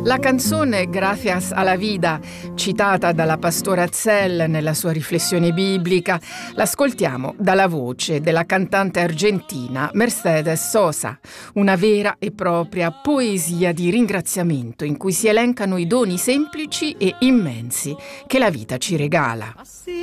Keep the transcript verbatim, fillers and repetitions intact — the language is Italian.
La canzone Gracias a la vida, citata dalla pastora Zell nella sua riflessione biblica, l'ascoltiamo dalla voce della cantante argentina Mercedes Sosa, una vera e propria poesia di ringraziamento in cui si elencano i doni semplici e immensi che la vita ci regala.